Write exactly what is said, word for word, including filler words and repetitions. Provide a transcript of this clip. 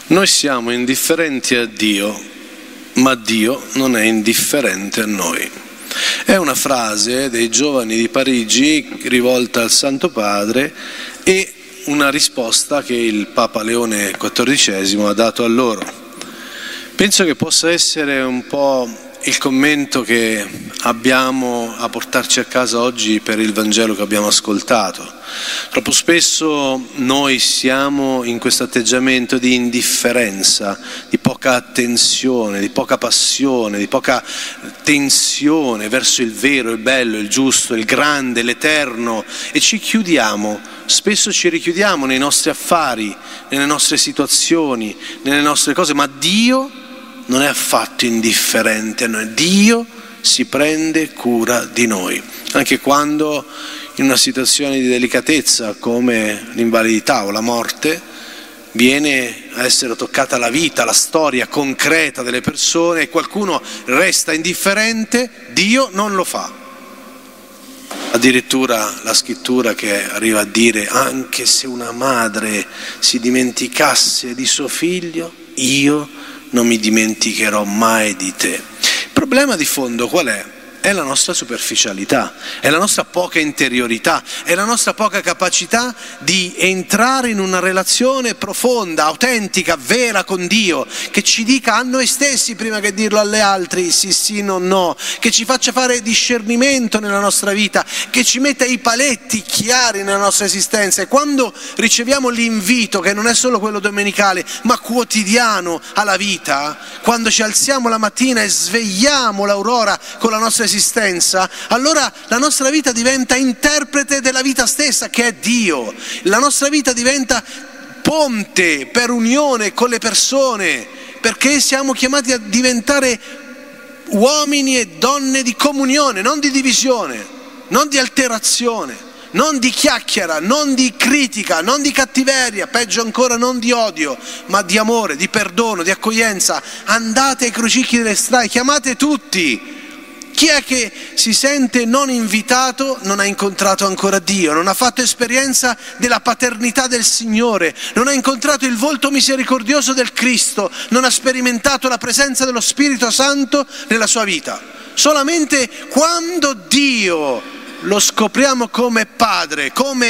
Noi siamo indifferenti a Dio, ma Dio non è indifferente a noi. È una frase dei giovani di Parigi rivolta al Santo Padre e una risposta che il Papa Leone quattordicesimo ha dato a loro. Penso che possa essere un po' il commento che abbiamo a portarci a casa oggi per il Vangelo che abbiamo ascoltato. Troppo spesso noi siamo in questo atteggiamento di indifferenza, di poca attenzione, di poca passione, di poca tensione verso il vero, il bello, il giusto, il grande, l'eterno, e ci chiudiamo, spesso ci richiudiamo nei nostri affari, nelle nostre situazioni, nelle nostre cose, ma Dio non è affatto indifferente a noi. Dio si prende cura di noi, anche quando in una situazione di delicatezza come l'invalidità o la morte viene a essere toccata la vita, la storia concreta delle persone e qualcuno resta indifferente, Dio non lo fa. Addirittura la scrittura che arriva a dire: anche se una madre si dimenticasse di suo figlio, io non mi dimenticherò mai di te. Il problema di fondo qual è? È la nostra superficialità, è la nostra poca interiorità, è la nostra poca capacità di entrare in una relazione profonda, autentica, vera con Dio, che ci dica a noi stessi prima che dirlo agli altri sì sì, no no, che ci faccia fare discernimento nella nostra vita, che ci metta i paletti chiari nella nostra esistenza. E quando riceviamo l'invito, che non è solo quello domenicale, ma quotidiano alla vita, quando ci alziamo la mattina e svegliamo l'aurora con la nostra esistenza, allora la nostra vita diventa interprete della vita stessa, che è Dio. La nostra vita diventa ponte per unione con le persone, perché siamo chiamati a diventare uomini e donne di comunione, non di divisione, non di alterazione, non di chiacchiera, non di critica, non di cattiveria, peggio ancora non di odio, ma di amore, di perdono, di accoglienza. Andate ai crocicchi delle strade, chiamate tutti. Chi è che si sente non invitato non ha incontrato ancora Dio, non ha fatto esperienza della paternità del Signore, non ha incontrato il volto misericordioso del Cristo, non ha sperimentato la presenza dello Spirito Santo nella sua vita. Solamente quando Dio lo scopriamo come Padre, come